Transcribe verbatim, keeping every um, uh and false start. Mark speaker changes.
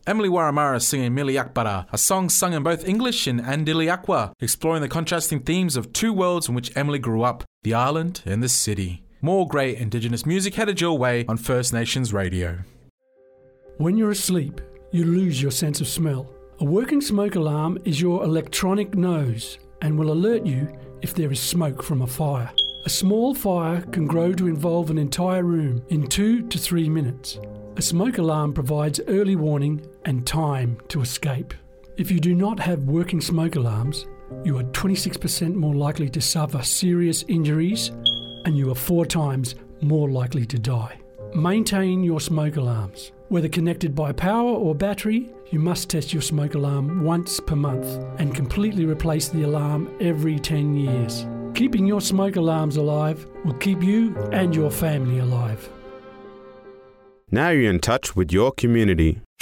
Speaker 1: Emily Waramara singing Mili Akbara, a song sung in both English and Andiliakwa, exploring the contrasting themes of two worlds in which Emily grew up, the island and the city. More great Indigenous music headed your way on First Nations Radio.
Speaker 2: When you're asleep, you lose your sense of smell. A working smoke alarm is your electronic nose and will alert you if there is smoke from a fire. A small fire can grow to involve an entire room in two to three minutes. A smoke alarm provides early warning and time to escape. If you do not have working smoke alarms, you are twenty-six percent more likely to suffer serious injuries and you are four times more likely to die. Maintain your smoke alarms. Whether connected by power or battery, you must test your smoke alarm once per month and completely replace the alarm every ten years. Keeping your smoke alarms alive will keep you and your family alive.
Speaker 3: Now you're in touch with your community.